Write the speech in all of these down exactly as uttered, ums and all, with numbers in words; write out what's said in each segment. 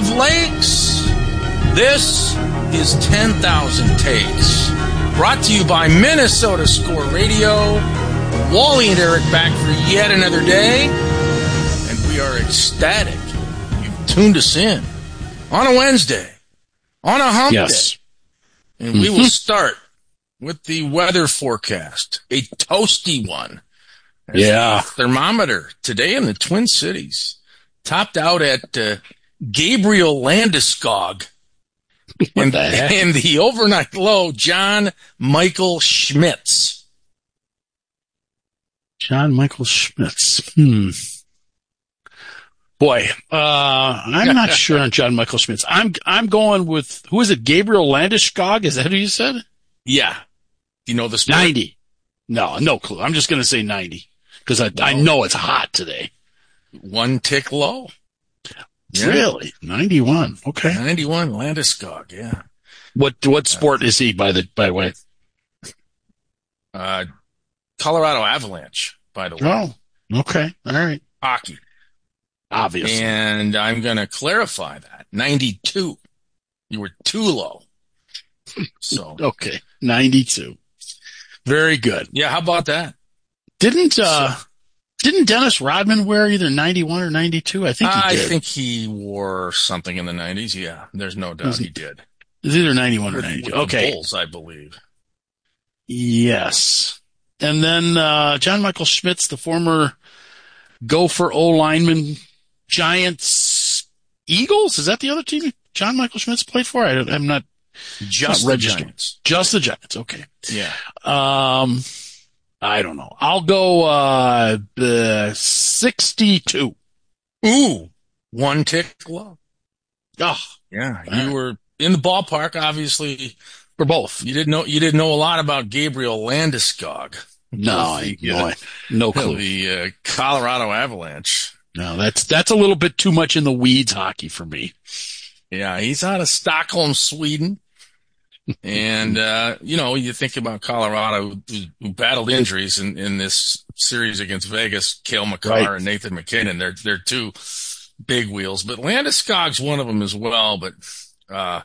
of Lakes. This is ten thousand Takes, brought to you by Minnesota Score Radio. Wally and Eric back for yet another day, and we are ecstatic you've tuned us in on a Wednesday, on a hump yes. day. And we will start with the weather forecast, a toasty one. There's yeah. Thermometer today in the Twin Cities topped out at uh, Gabriel Landeskog. And the, and the overnight low, John Michael Schmitz. John Michael Schmitz. Hmm. Boy, uh, I'm not sure on John Michael Schmitz. I'm I'm going with, who is it, Gabriel Landeskog? Is that who you said? Yeah. Do you know the sport? ninety. No, no clue. I'm just going to say ninety because I, no. I know it's hot today. One tick low. Yeah. Really? ninety-one. Okay. ninety-one, Landeskog, yeah. What what sport uh, is he, by the by the way? Uh, Colorado Avalanche, by the way. Oh, okay. All right. Hockey. Obviously. And I'm going to clarify that. ninety-two. You were too low. So okay. ninety-two. Very good. Yeah, how about that? Didn't, uh, so, Didn't Dennis Rodman wear either ninety-one or ninety-two? I think he I did. I think he wore something in the nineties. Yeah, there's no doubt he did. It's either ninety-one or ninety-two. Okay. The Bulls, I believe. Yes. And then uh John Michael Schmitz, the former Gopher O-lineman, Giants, Eagles? Is that the other team John Michael Schmitz played for? I, I'm not just not the registered. Giants. Just the Giants. Okay. Yeah. Um. I don't know. I'll go uh, uh sixty-two. Ooh, one tick low. Oh, yeah. You right. were in the ballpark, obviously. For both. You didn't know. You didn't know a lot about Gabriel Landeskog. No, I the, no, uh, no clue. The uh, Colorado Avalanche. No, that's that's a little bit too much in the weeds hockey for me. Yeah, he's out of Stockholm, Sweden. And, uh, you know, you think about Colorado who, who battled injuries in, in this series against Vegas, Cale Makar right. and Nathan McKinnon. They're, they're two big wheels, but Landeskog's one of them as well. But, uh,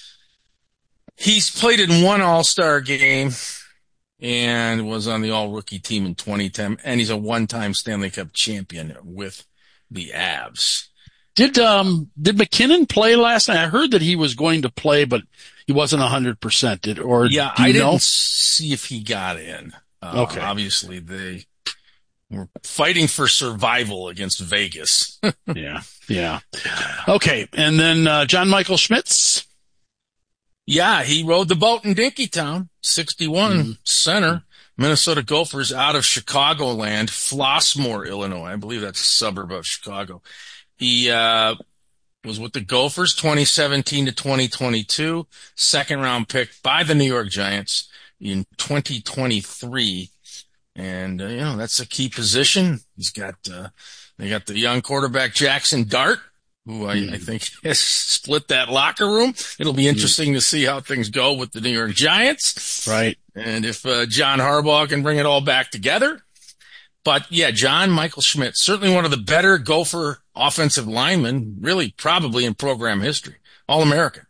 he's played in one All-Star game and was on the All-Rookie team in twenty ten. And he's a one-time Stanley Cup champion with the Avs. Did, um, did McKinnon play last night? I heard that he was going to play, but he wasn't a hundred percent. Did or yeah, do you I didn't know? see if he got in. Uh, okay, obviously they were fighting for survival against Vegas. yeah, yeah. Okay, and then uh, John Michael Schmitz. Yeah, he rode the boat in Dinkytown, sixty-one mm-hmm. center. Minnesota Gophers out of Chicagoland, Flossmoor, Illinois. I believe that's a suburb of Chicago. He uh was with the Gophers twenty seventeen to twenty twenty-two, second round pick by the New York Giants in twenty twenty-three. And, uh, you know, that's a key position. He's got, uh, they got the young quarterback Jackson Dart, who I, mm. I think has split that locker room. It'll be interesting mm. to see how things go with the New York Giants. Right. And if, uh, John Harbaugh can bring it all back together. But yeah, John Michael Schmitz, certainly one of the better Gopher offensive linemen, really probably in program history. All-American.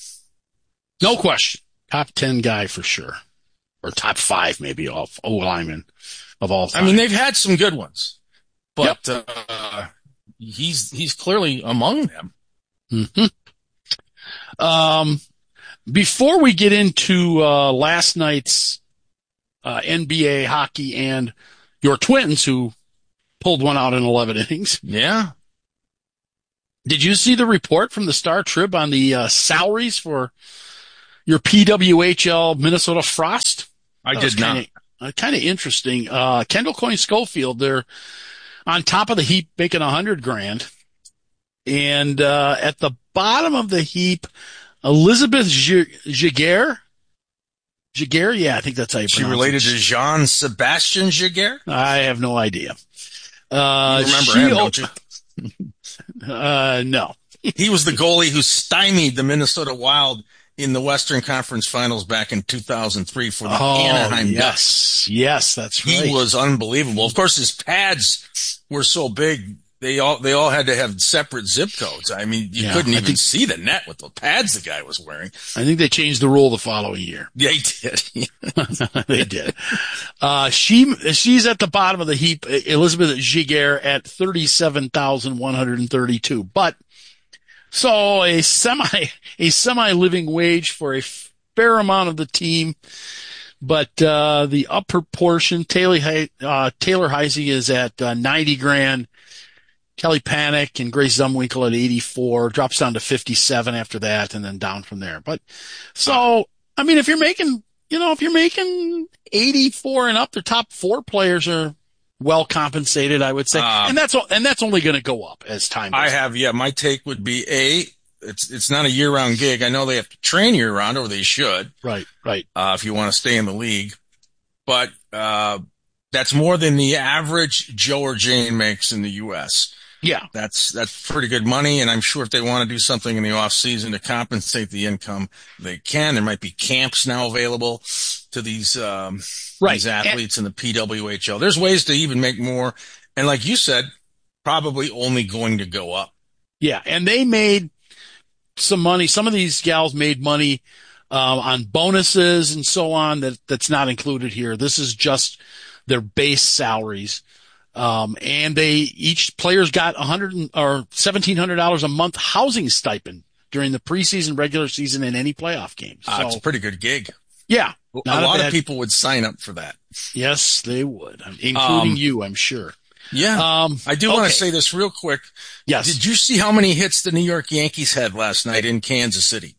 No question. Top ten guy for sure. Or top five maybe of O-linemen of all time. I mean, they've had some good ones. But yep. uh, he's he's clearly among them. Mm-hmm. Um, before we get into uh, last night's uh, N B A hockey and your Twins, who pulled one out in eleven innings. Yeah. Did you see the report from the Star Trib on the uh, salaries for your P W H L Minnesota Frost? I did not. Kinda, uh, kind of interesting. Uh, Kendall Coyne Schofield, they're on top of the heap making a hundred grand. And, uh, at the bottom of the heap, Elizabeth Giguère. Giguère? Yeah, I think that's how you pronounce it. She related to Jean-Sebastien Giguère? I have no idea. Uh, you remember she, him, don't you? uh, no. He was the goalie who stymied the Minnesota Wild in the Western Conference Finals back in two thousand three for the oh, Anaheim yes. Ducks. Yes, that's right. He was unbelievable. Of course, his pads were so big they all they all had to have separate zip codes. I mean, you Yeah, couldn't I even think- see the net with the pads the guy was wearing. I think they changed the rule the following year. Yeah, he did. They did. Uh, she, she's at the bottom of the heap, Elizabeth Giguère at thirty-seven thousand one hundred thirty-two. But, so a semi, a semi-living wage for a fair amount of the team. But, uh, the upper portion, Taylor, uh, Taylor Heisey is at uh, ninety grand. Kelly Panic and Grace Zumwinkle at eighty-four, drops down to fifty-seven after that, and then down from there. But, so, I mean, if you're making, you know, if you're making eighty-four and up, the top four players are well compensated, I would say. Uh, and that's, and that's only going to go up as time goes I on. have, yeah, my take would be A, it's, it's not a year-round gig. I know they have to train year-round, or they should, Right, right. uh, if you want to stay in the league. But, uh, that's more than the average Joe or Jane makes in the U S Yeah. That's, that's pretty good money. And I'm sure if they want to do something in the off season to compensate the income, they can. There might be camps now available to these, um, Right. these athletes in the P W H L. There's ways to even make more. And like you said, probably only going to go up. Yeah. And they made some money. Some of these gals made money, um, on bonuses and so on that, that's not included here. This is just their base salaries. Um, and they, each player's got a hundred or seventeen hundred dollars a month housing stipend during the preseason, regular season, and any playoff games. So, Uh, it's a pretty good gig. yeah. A not lot bad- of people would sign up for that. Yes, they would, including Um, you, I'm sure. Yeah. Um, I do want okay. to say this real quick. Yes. Did you see how many hits the New York Yankees had last night in Kansas City?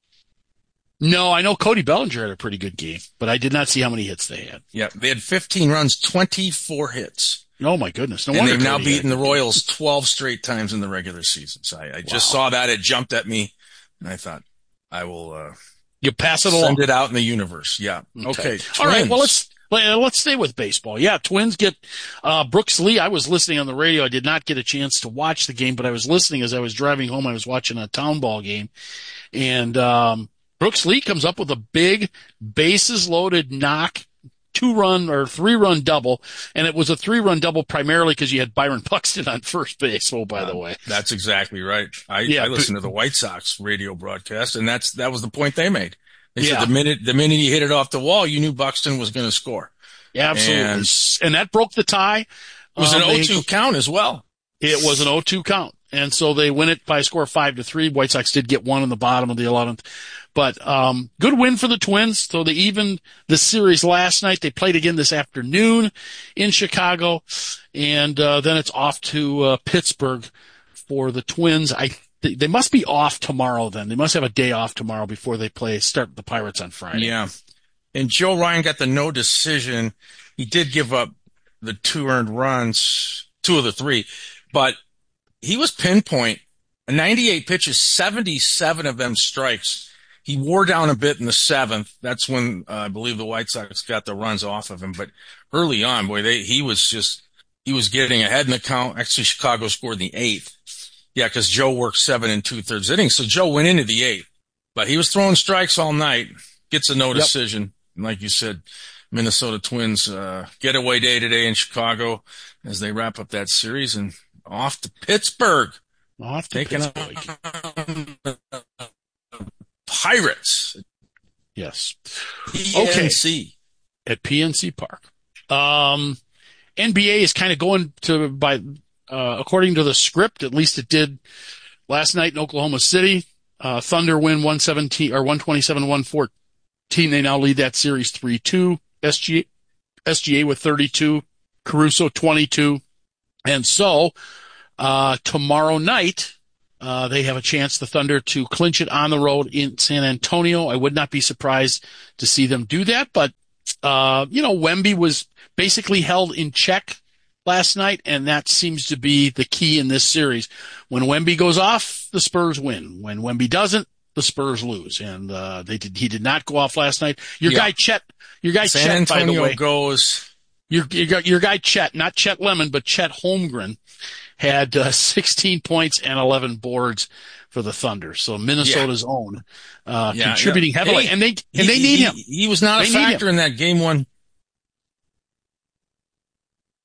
No, I know Cody Bellinger had a pretty good game, but I did not see how many hits they had. Yeah. They had fifteen runs, twenty-four hits. Oh my goodness. No And wonder they've now Cody beaten had- the Royals twelve straight times in the regular season. So I, I just Wow. saw that. It jumped at me. And I thought I will, uh, You pass it along. send it out in the universe. Yeah. Okay. All right. Twins. Well, let's, let- let's stay with baseball. Yeah. Twins get, uh, Brooks Lee. I was listening on the radio. I did not get a chance to watch the game, but I was listening as I was driving home. I was watching a town ball game, and, um, Brooks Lee comes up with a big bases loaded knock, two run or three run double. And it was a three run double primarily because you had Byron Buxton on first base. Oh, by the Uh, way. That's exactly right. I, Yeah, I listened to the White Sox radio broadcast, and that's that was the point they made. They Yeah. said the minute the minute he hit it off the wall, you knew Buxton was going to score. Absolutely. And, And- that broke the tie. It was Um, an they- oh two count as well. It was an oh two count. And so they win it by a score of five to three. White Sox did get one in the bottom of the eleventh. But, um, good win for the Twins. So they evened the series last night. They played again this afternoon in Chicago. And, uh, then it's off to, uh, Pittsburgh for the Twins. I, they must be off tomorrow then. They must have a day off tomorrow before they play, start the Pirates on Friday. Yeah. And Joe Ryan got the no decision. He did give up the two earned runs, two of the three, but he was pinpoint. ninety-eight pitches, seventy-seven of them strikes. He wore down a bit in the seventh. That's when uh, I believe the White Sox got the runs off of him. But early on, boy, they he was just he was getting ahead in the count. Actually, Chicago scored in the eighth. Yeah, because Joe worked seven and two thirds innings, so Joe went into the eighth. But he was throwing strikes all night. Gets a no Yep. decision, and like you said, Minnesota Twins uh, getaway day today in Chicago as they wrap up that series and off to Pittsburgh. Off to Taking Pittsburgh. on the Pirates. Yes. P N C. At P N C Park. Um, N B A is kind of going to, by, uh, according to the script, at least it did last night in Oklahoma City. Uh, Thunder win one seventeen or one twenty-seven one fourteen. They now lead that series three two. S G A, S G A with thirty-two. Caruso twenty-two. And so, uh, tomorrow night, uh, they have a chance, the Thunder, to clinch it on the road in San Antonio. I would not be surprised to see them do that, but, uh, you know, Wemby was basically held in check last night, and that seems to be the key in this series. When Wemby goes off, the Spurs win. When Wemby doesn't, the Spurs lose. And, uh, they did, he did not go off last night. Your Yeah. guy Chet, your guy San Chet, by the Antonio way, goes. your, your, your guy Chet, not Chet Lemon, but Chet Holmgren, had uh, sixteen points and eleven boards for the Thunder. So Minnesota's own, uh, Yeah, contributing yeah. heavily. Hey, and they, and he, they need he, him. He was not They a need factor in that game one.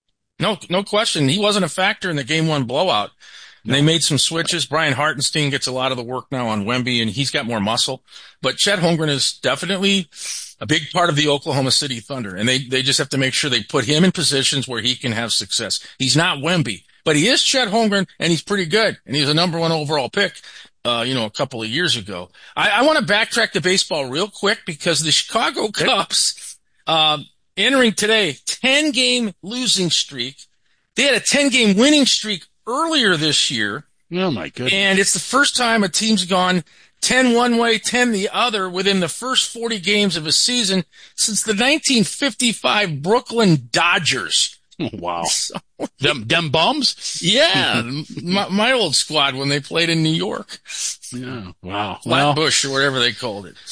No, no question. He wasn't a factor in the game one blowout. No. They made some switches. Brian Hartenstein gets a lot of the work now on Wemby, and he's got more muscle. But Chet Holmgren is definitely a big part of the Oklahoma City Thunder, and they, they just have to make sure they put him in positions where he can have success. He's not Wemby, but he is Chet Holmgren, and he's pretty good, and he was a number one overall pick, uh, you know, a couple of years ago. I, I want to backtrack to baseball real quick because the Chicago Cubs, um, entering today, ten-game losing streak. They had a ten-game winning streak earlier this year. Oh, my goodness. And it's the first time a team's gone ten one way, ten the other within the first forty games of a season since the nineteen fifty-five Brooklyn Dodgers. Wow. So, them, them bums? Yeah. my, my old squad when they played in New York. Yeah. Wow. Flatbush well, or whatever they called it.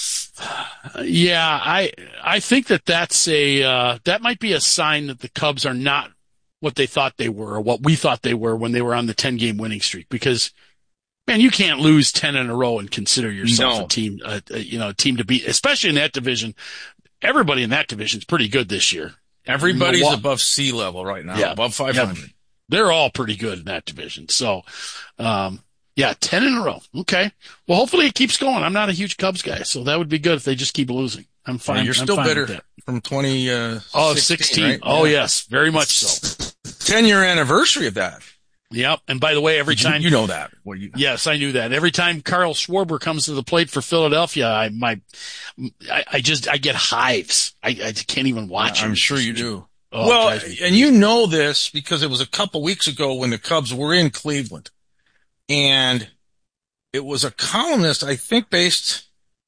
Yeah. I, I think that that's a, uh, that might be a sign that the Cubs are not what they thought they were or what we thought they were when they were on the ten game winning streak, because man, you can't lose ten in a row and consider yourself no. a team, uh, you know, a team to beat, especially in that division. Everybody in that division is pretty good this year. Everybody's Milwaukee. Above sea level right now, yeah, above five hundred. Yeah, they're all pretty good in that division. So, um, yeah, ten in a row. Okay. Well, hopefully it keeps going. I'm not a huge Cubs guy, so that would be good if they just keep losing. I'm fine. Yeah, you're I'm still fine bitter from twenty, uh, oh, sixteen. Right? Oh, yeah. Yes, very much so. ten year anniversary of that. Yep. And by the way, every you, time you know that. Well, you, yes, I knew that. Every time Carl Schwarber comes to the plate for Philadelphia, I my, I, I just I get hives. I, I can't even watch yeah, him. I'm sure you do. Oh, well, and you know this because it was a couple weeks ago when the Cubs were in Cleveland, and it was a columnist, I think, based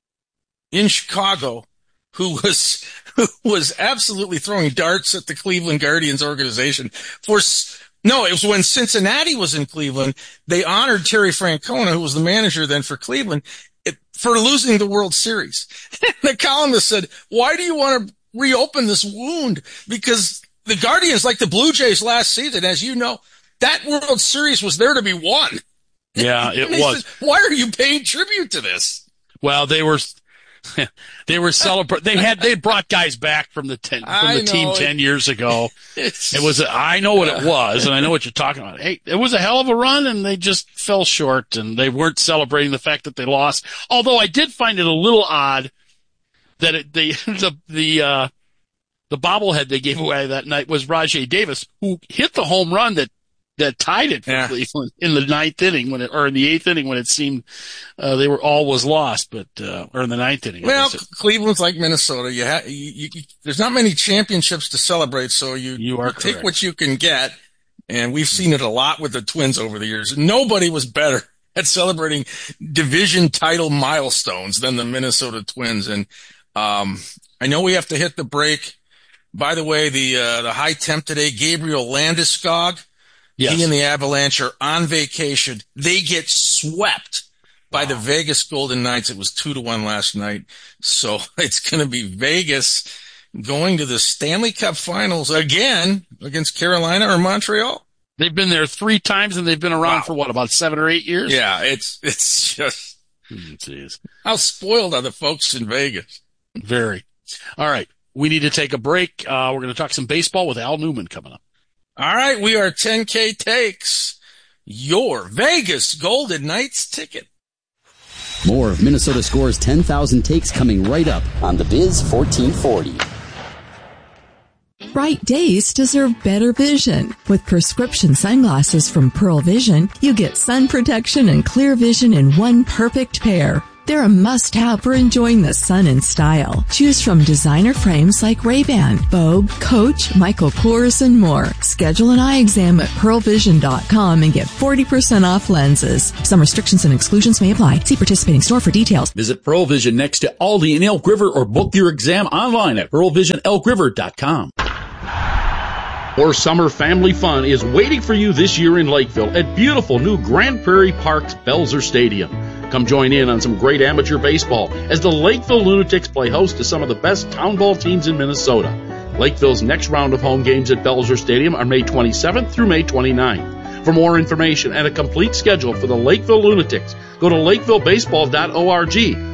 in Chicago, who was who was absolutely throwing darts at the Cleveland Guardians organization for. No, it was when Cincinnati was in Cleveland. They honored Terry Francona, who was the manager then for Cleveland, it, for losing the World Series. The columnist said, "Why do you want to reopen this wound?" Because the Guardians, like the Blue Jays last season, as you know, that World Series was there to be won. Yeah, it was. Said, why are you paying tribute to this? Well, they were, they were celebrating. They had, they brought guys back from the ten, from the team ten years ago. It was, a, I know what it was, and I know what you're talking about. Hey, it was a hell of a run, and they just fell short, and they weren't celebrating the fact that they lost. Although I did find it a little odd that it, the, the, the, uh, the bobblehead they gave away that night was Rajai Davis, who hit the home run that, that tied it for yeah. Cleveland in the ninth inning when it, or in the eighth inning when it seemed, uh, they were all was lost, but, uh, or in the ninth inning. Well, Cleveland's like Minnesota. You have, you, you, there's not many championships to celebrate, so you, you, are you take what you can get. And we've seen it a lot with the Twins over the years. Nobody was better at celebrating division title milestones than the Minnesota Twins. And, um, I know we have to hit the break. By the way, the, uh, the high temp today, Gabriel Landeskog, yes. He and the Avalanche are on vacation. They get swept by wow. the Vegas Golden Knights. It was two to one last night. So it's going to be Vegas going to the Stanley Cup Finals again against Carolina or Montreal. They've been there three times and they've been around wow. for what, about seven or eight years? Yeah, it's, it's just, Jeez. How spoiled are the folks in Vegas? Very. All right. We need to take a break. Uh, we're going to talk some baseball with Al Newman coming up. All right. We are ten K Takes, your Vegas Golden Knights ticket. More of Minnesota Score's ten thousand takes coming right up on the Biz fourteen forty. Bright days deserve better vision. With prescription sunglasses from Pearl Vision, you get sun protection and clear vision in one perfect pair. They're a must-have for enjoying the sun in style. Choose from designer frames like Ray-Ban, Vogue, Coach, Michael Kors, and more. Schedule an eye exam at pearl vision dot com and get forty percent off lenses. Some restrictions and exclusions may apply. See participating store for details. Visit Pearl Vision next to Aldi in Elk River or book your exam online at pearl vision elk river dot com. More summer family fun is waiting for you this year in Lakeville at beautiful new Grand Prairie Park's Belzer Stadium. Come join in on some great amateur baseball as the Lakeville Lunatics play host to some of the best town ball teams in Minnesota. Lakeville's next round of home games at Belzer Stadium are May twenty-seventh through May twenty-ninth. For more information and a complete schedule for the Lakeville Lunatics, go to lakeville baseball dot org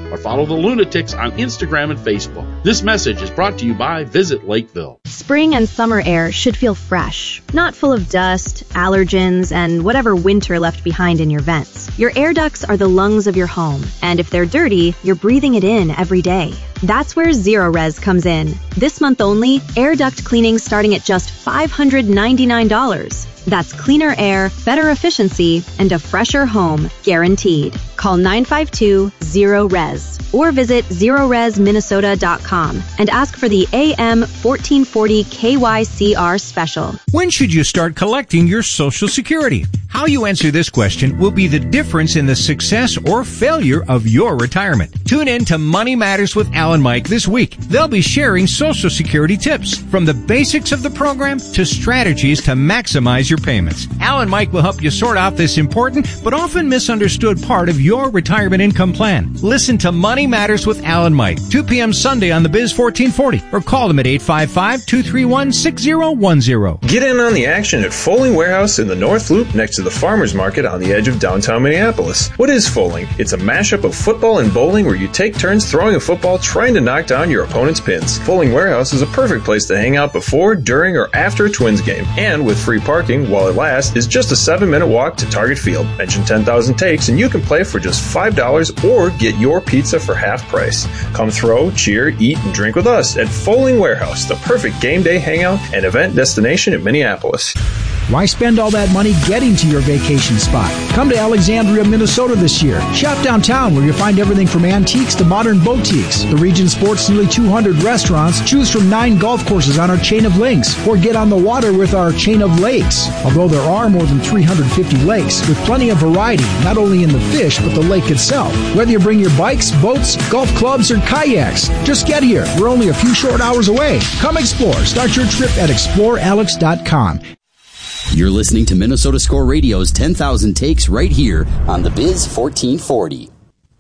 or follow the Lunatics on Instagram and Facebook. This message is brought to you by Visit Lakeville. Spring and summer air should feel fresh, not full of dust, allergens, and whatever winter left behind in your vents. Your air ducts are the lungs of your home, and if they're dirty, you're breathing it in every day. That's where Zerorez comes in. This month only, air duct cleaning starting at just five hundred ninety-nine dollars. That's cleaner air, better efficiency, and a fresher home, guaranteed. Call nine five two, zero res or visit zero res minnesota dot com and ask for the A M fourteen forty K Y C R special. When should you start collecting your Social Security? How you answer this question will be the difference in the success or failure of your retirement. Tune in to Money Matters with Al and Mike this week. They'll be sharing Social Security tips from the basics of the program to strategies to maximize your payments. Al and Mike will help you sort out this important but often misunderstood part of your retirement income plan. Listen to Money Matters with Al and Mike, two p.m. Sunday on the Biz fourteen forty, or call them at eight five five, two three one, six zero one zero. Get in on the action at Foaling Warehouse in the North Loop next to the Farmers Market on the edge of downtown Minneapolis. What is Foaling? It's a mashup of football and bowling where you take turns throwing a football trying to knock down your opponent's pins. Foaling Warehouse is a perfect place to hang out before, during, or after a Twins game. And with free parking while it lasts, is just a seven minute walk to Target Field. Mention ten thousand takes and you can play for just five dollars or get your pizza for half price. Come throw, cheer, eat, and drink with us at Foaling Warehouse, the perfect game day hangout and event destination in Minneapolis. Why spend all that money getting to your vacation spot? Come to Alexandria, Minnesota this year. Shop downtown where you'll find everything from antiques to modern boutiques. The region sports nearly two hundred restaurants. Choose from nine golf courses on our chain of links, or get on the water with our chain of lakes. Although there are more than three hundred fifty lakes, with plenty of variety, not only in the fish, but the lake itself. Whether you bring your bikes, boats, golf clubs, or kayaks, just get here. We're only a few short hours away. Come explore. Start your trip at explore alex dot com. You're listening to Minnesota Score Radio's ten thousand Takes right here on the Biz fourteen forty.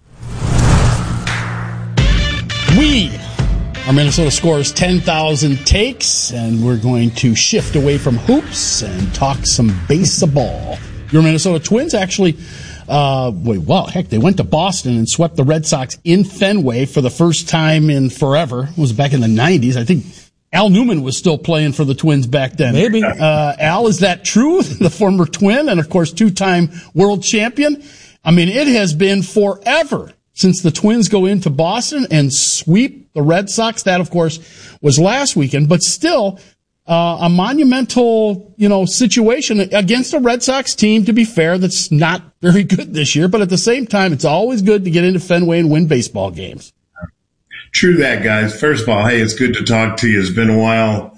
We are Minnesota Score's ten thousand Takes, and we're going to shift away from hoops and talk some baseball. Your Minnesota Twins actually, uh, wait, well, heck, they went to Boston and swept the Red Sox in Fenway for the first time in forever. It was back in the nineties. I think Al Newman was still playing for the Twins back then. Maybe. Uh, Al, is that true? The former Twin and, of course, two-time world champion. I mean, it has been forever since the Twins go into Boston and sweep the Red Sox. That, of course, was last weekend, but still uh, a monumental, you know, situation against a Red Sox team, to be fair, that's not very good this year. But at the same time, it's always good to get into Fenway and win baseball games. True that, guys. First of all, hey, it's good to talk to you. It's been a while.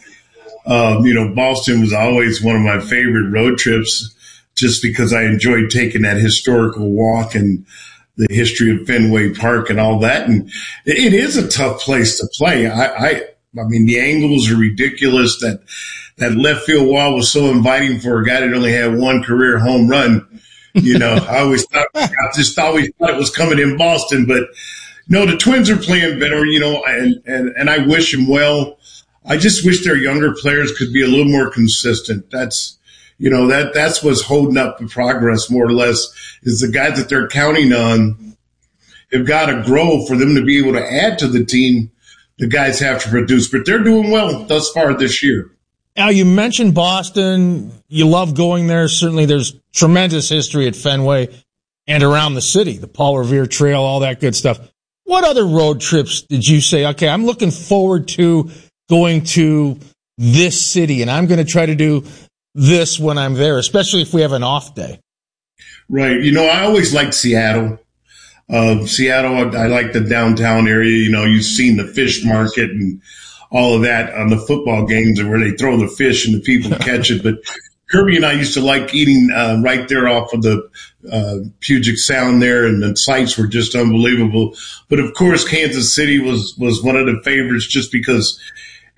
Um, you know, Boston was always one of my favorite road trips just because I enjoyed taking that historical walk and the history of Fenway Park and all that. And it is a tough place to play. I, I, I mean, the angles are ridiculous. That, that left field wall was so inviting for a guy that only had one career home run. You know, I always thought, I just always thought it was coming in Boston, but no, the Twins are playing better, you know, and, and, and I wish them well. I just wish their younger players could be a little more consistent. That's, you know, that, that's what's holding up the progress more or less, is the guys that they're counting on have got to grow for them to be able to add to the team. The guys have to produce, but they're doing well thus far this year. Al, you mentioned Boston. You love going there. Certainly there's tremendous history at Fenway and around the city, the Paul Revere Trail, all that good stuff. What other road trips did you say, okay, I'm looking forward to going to this city, and I'm going to try to do this when I'm there, especially if we have an off day? Right. You know, I always liked Seattle. Uh, Seattle, I, I like the downtown area. You know, you've seen the fish market and all of that on the football games where they throw the fish and the people catch it. But Kirby and I used to like eating uh, right there off of the uh, Puget Sound there, and the sights were just unbelievable. But, of course, Kansas City was, was one of the favorites just because